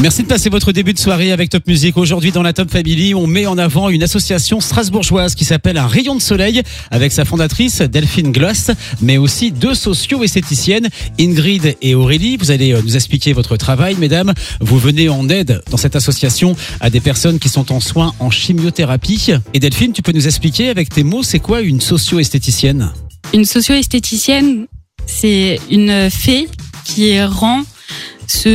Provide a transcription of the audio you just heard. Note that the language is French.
Merci de passer votre début de soirée avec Top Music. Aujourd'hui, dans la Top Family, on met en avant une association strasbourgeoise qui s'appelle Un Rayon de Soleil, avec sa fondatrice Delphine Gloss, mais aussi 2 socio-esthéticiennes, Ingrid et Aurélie. Vous allez nous expliquer votre travail, mesdames. Vous venez en aide dans cette association à des personnes qui sont en soins en chimiothérapie. Et Delphine, tu peux nous expliquer avec tes mots, c'est quoi une socio-esthéticienne ? Une socio-esthéticienne, c'est une fée qui rend ce